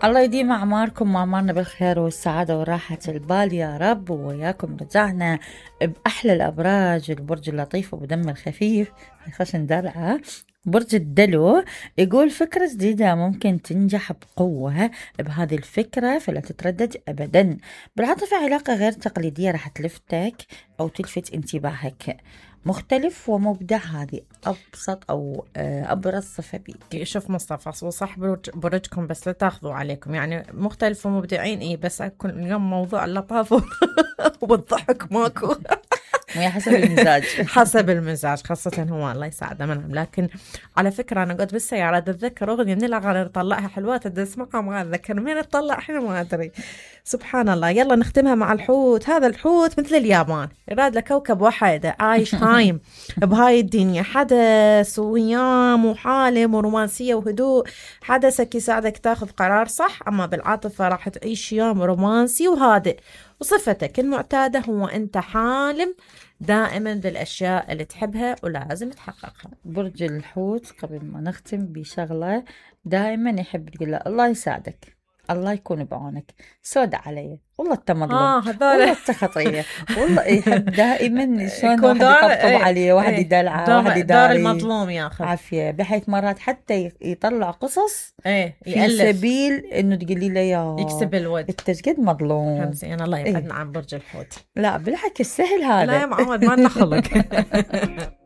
الله يديم أعماركم وأعمارنا بالخير والسعادة وراحة البال يا رب. وياكم رجعنا بأحلى الأبراج، البرج اللطيف وبدم الخفيف خشن درعة برج الدلو. يقول فكرة جديدة ممكن تنجح بقوة بهذه الفكرة، فلا تتردد أبدا. بالعاطفة علاقة غير تقليدية راح تلفتك أو تلفت انتباهك، مختلف ومبدع. هذه أبسط أو أبرز صفة بيك. شوف مصطفى، صح برجكم بس لا تاخذوا عليكم، يعني مختلف ومبدعين بس أكون اليوم موضوع اللطافة والضحك ماكو. وهي حسب المزاج. حسب المزاج، خاصة هو الله يساعده منهم. لكن على فكرة أنا قد بالسيارة أتذكر أغنية من الأغاني طلعها حلوات أسمعها ما أتذكر مين تطلع الحين ما أدري. سبحان الله. يلا نختمها مع الحوت. هذا الحوت مثل اليابان، يراد له كوكب واحد عايش هايم بهاي الدنيا، حدث ويام وحالم ورومانسية وهدوء. حدثك يساعدك تاخذ قرار صح، أما بالعاطفة راح تعيش يوم رومانسي وهادئ. وصفتك المعتادة هو أنت حالم دائما بالأشياء اللي تحبها ولازم تحققها. برج الحوت قبل ما نختم بشغلة دائما يحب يقول له الله يساعدك، الله يكون بعونك، سود علي والله التمظلم، والله التخطية، والله يحب دائما شلون واحد يطبطب عليه، واحد يدلعه، واحد يداري دار المظلوم ياخذ عافية. بحيث مرات حتى يطلع قصص في يألف. سبيل انه تقولي له يا يكسب الود انت قد مظلوم. حمزين الله يبعدنا عن برج الحوت. لا بالحكي السهل هذا. لا يا معود ما نخلق.